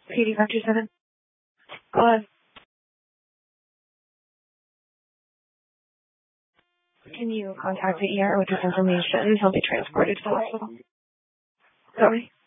PD 527. Go ahead. Can you contact the ER with this information? He'll be transported to the hospital. Sorry.